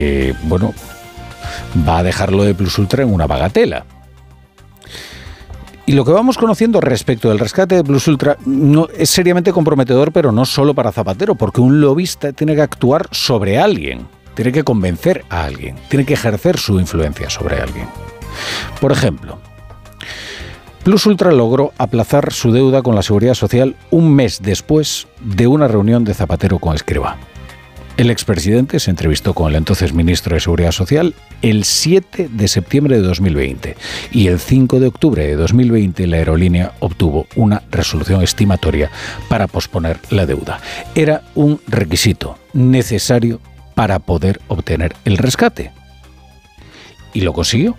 va a dejarlo de Plus Ultra en una bagatela. Y lo que vamos conociendo respecto del rescate de Plus Ultra no es seriamente comprometedor, pero no solo para Zapatero, porque un lobista tiene que actuar sobre alguien, tiene que convencer a alguien, tiene que ejercer su influencia sobre alguien. Por ejemplo, Plus Ultra logró aplazar su deuda con la Seguridad Social un mes después de una reunión de Zapatero con Escrivá. El expresidente se entrevistó con el entonces ministro de Seguridad Social el 7 de septiembre de 2020 y el 5 de octubre de 2020 la aerolínea obtuvo una resolución estimatoria para posponer la deuda. Era un requisito necesario para poder obtener el rescate. Y lo consiguió.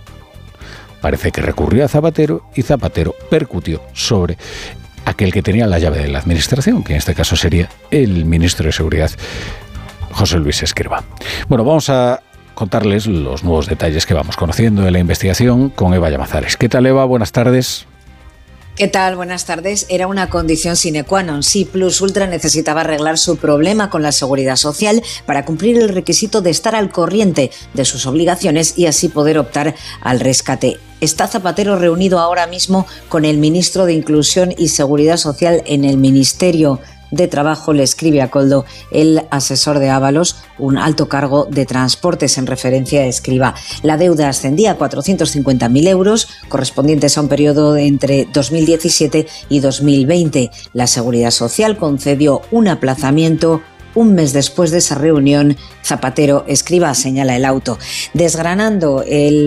Parece que recurrió a Zapatero y Zapatero percutió sobre aquel que tenía la llave de la administración, que en este caso sería el ministro de Seguridad, José Luis Escrivá. Bueno, vamos a contarles los nuevos detalles que vamos conociendo de la investigación con Eva Llamazares. ¿Qué tal, Eva? Buenas tardes. ¿Qué tal? Buenas tardes. Era una condición sine qua non. Sí, Plus Ultra necesitaba arreglar su problema con la Seguridad Social para cumplir el requisito de estar al corriente de sus obligaciones y así poder optar al rescate. Está Zapatero reunido ahora mismo con el ministro de Inclusión y Seguridad Social en el Ministerio de Trabajo, le escribe a Koldo el asesor de Ábalos, un alto cargo de transportes en referencia a Escrivá. La deuda ascendía a 450.000 euros, correspondientes a un periodo de entre 2017 y 2020. La Seguridad Social concedió un aplazamiento. Un mes después de esa reunión, Zapatero Escrivá, señala el auto. Desgranando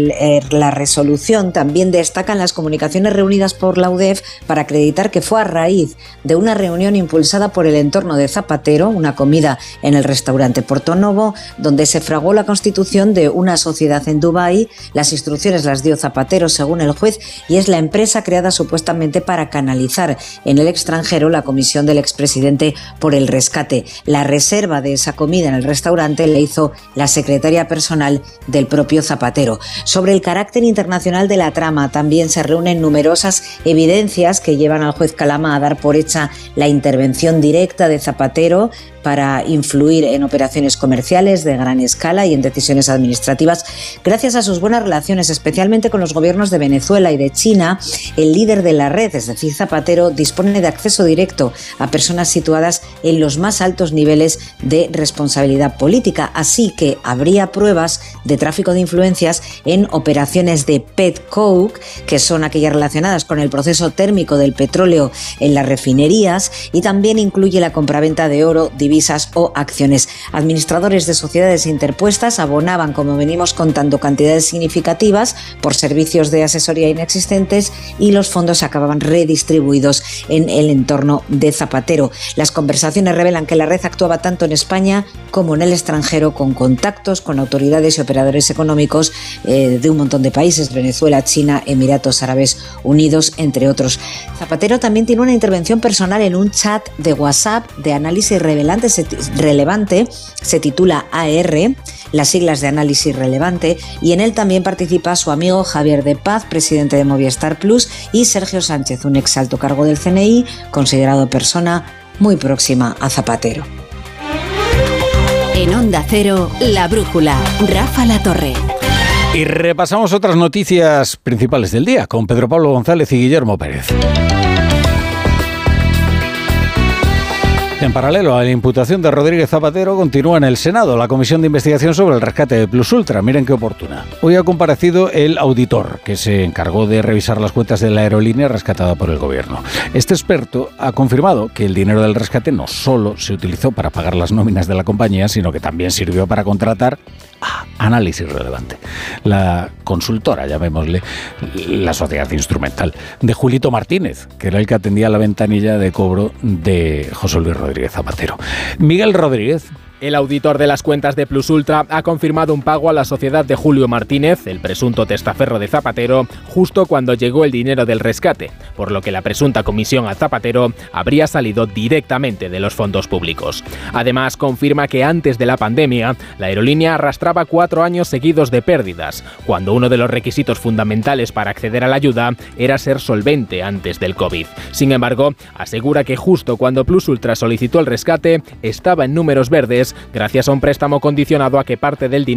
la resolución, también destacan las comunicaciones reunidas por la UDEF para acreditar que fue a raíz de una reunión impulsada por el entorno de Zapatero, una comida en el restaurante Portonovo, donde se fraguó la constitución de una sociedad en Dubái. Las instrucciones las dio Zapatero, según el juez, y es la empresa creada supuestamente para canalizar en el extranjero la comisión del expresidente por el rescate. La reserva de esa comida en el restaurante le hizo la secretaria personal del propio Zapatero. Sobre el carácter internacional de la trama también se reúnen numerosas evidencias que llevan al juez Calama a dar por hecha la intervención directa de Zapatero para influir en operaciones comerciales de gran escala y en decisiones administrativas. Gracias a sus buenas relaciones, especialmente con los gobiernos de Venezuela y de China, el líder de la red, es decir, Zapatero, dispone de acceso directo a personas situadas en los más altos niveles de responsabilidad política, así que habría pruebas de tráfico de influencias en operaciones de petcoke, que son aquellas relacionadas con el proceso térmico del petróleo en las refinerías, y también incluye la compraventa de oro, divisas o acciones. Administradores de sociedades interpuestas abonaban, como venimos contando, cantidades significativas por servicios de asesoría inexistentes y los fondos acababan redistribuidos en el entorno de Zapatero. Las conversaciones revelan que la red actuaba tanto en España como en el extranjero, con contactos con autoridades y operadores económicos de un montón de países: Venezuela, China, Emiratos Árabes Unidos, entre otros. Zapatero también tiene una intervención personal en un chat de WhatsApp de análisis relevante, se titula AR, las siglas de análisis relevante, y en él también participa su amigo Javier de Paz, presidente de Movistar Plus, y Sergio Sánchez, un ex alto cargo del CNI, considerado persona muy próxima a Zapatero. En Onda Cero, La Brújula, Rafa Latorre. Y repasamos otras noticias principales del día con Pedro Pablo González y Guillermo Pérez. En paralelo a la imputación de Rodríguez Zapatero, continúa en el Senado la comisión de investigación sobre el rescate de Plus Ultra. Miren qué oportuna. Hoy ha comparecido el auditor que se encargó de revisar las cuentas de la aerolínea rescatada por el gobierno. Este experto ha confirmado que el dinero del rescate no solo se utilizó para pagar las nóminas de la compañía, sino que también sirvió para contratar Análisis Relevante, la consultora, llamémosle, la sociedad instrumental de Julito Martínez, que era el que atendía la ventanilla de cobro de José Luis Rodríguez Zapatero. Miguel Rodríguez. El auditor de las cuentas de Plus Ultra ha confirmado un pago a la sociedad de Julio Martínez, el presunto testaferro de Zapatero, justo cuando llegó el dinero del rescate, por lo que la presunta comisión a Zapatero habría salido directamente de los fondos públicos. Además, confirma que antes de la pandemia, la aerolínea arrastraba 4 años seguidos de pérdidas, cuando uno de los requisitos fundamentales para acceder a la ayuda era ser solvente antes del COVID. Sin embargo, asegura que justo cuando Plus Ultra solicitó el rescate, estaba en números verdes, gracias a un préstamo condicionado a que parte del dinero